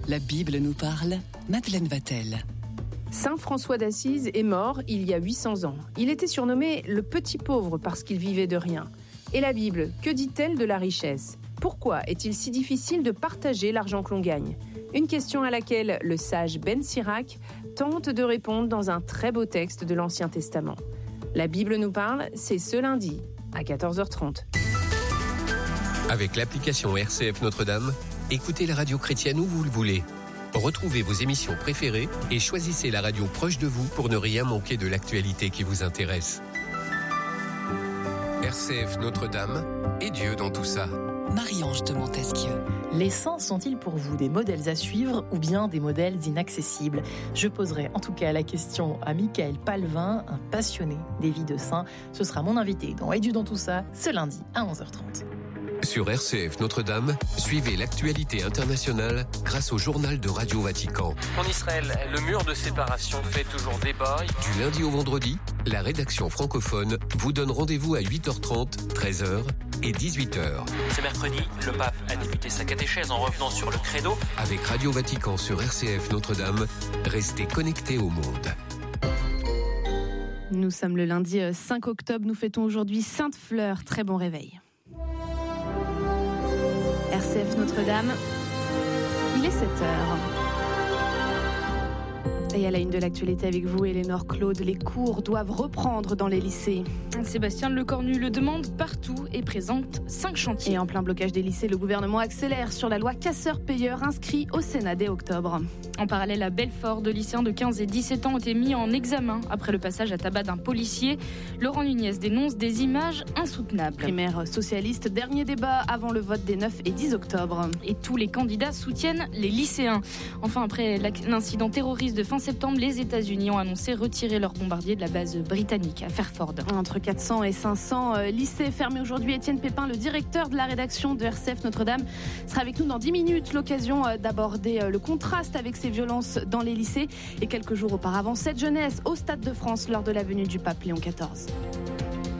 La Bible nous parle, Madeleine Vatel. Saint François d'Assise est mort il y a 800 ans. Il était surnommé le petit pauvre parce qu'il vivait de rien. Et la Bible, que dit-elle de la richesse ? Pourquoi est-il si difficile de partager l'argent que l'on gagne ? Une question à laquelle le sage Ben Sirac tente de répondre dans un très beau texte de l'Ancien Testament. La Bible nous parle, c'est ce lundi à 14h30. Avec l'application RCF Notre-Dame, écoutez la radio chrétienne où vous le voulez. Retrouvez vos émissions préférées et choisissez la radio proche de vous pour ne rien manquer de l'actualité qui vous intéresse. RCF Notre-Dame et Dieu dans tout ça. Marie-Ange de Montesquieu. Les saints sont-ils pour vous des modèles à suivre ou bien des modèles inaccessibles ? Je poserai en tout cas la question à Michael Palvin, un passionné des vies de saints. Ce sera mon invité dans Et Dieu dans tout ça, ce lundi à 11h30. Sur RCF Notre-Dame, suivez l'actualité internationale grâce au journal de Radio Vatican. En Israël, le mur de séparation fait toujours débat. Du lundi au vendredi, la rédaction francophone vous donne rendez-vous à 8h30, 13h et 18h. Ce mercredi, le pape a débuté sa catéchèse en revenant sur le credo. Avec Radio Vatican sur RCF Notre-Dame, restez connectés au monde. Nous sommes le lundi 5 octobre, nous fêtons aujourd'hui Sainte Fleur. Très bon réveil. RCF Notre-Dame, il est 7h. Et à la une de l'actualité avec vous, Éléonore Claude, les cours doivent reprendre dans les lycées. Sébastien Lecornu le demande partout et présente 5 chantiers. Et en plein blocage des lycées, le gouvernement accélère sur la loi casseurs-payeurs inscrit au Sénat dès octobre. En parallèle, à Belfort, 2 lycéens de 15 et 17 ans ont été mis en examen après le passage à tabac d'un policier. Laurent Nunez dénonce des images insoutenables. Primaire socialiste, dernier débat avant le vote des 9 et 10 octobre. Et tous les candidats soutiennent les lycéens. Enfin, après l'incident terroriste de fin septembre, les États-Unis ont annoncé retirer leurs bombardiers de la base britannique à Fairford. Entre 400 et 500 lycées fermés aujourd'hui. Étienne Pépin, le directeur de la rédaction de RCF Notre-Dame, sera avec nous dans 10 minutes. L'occasion d'aborder le contraste avec ces violences dans les lycées. Et quelques jours auparavant, cette jeunesse au Stade de France lors de la venue du pape Léon XIV.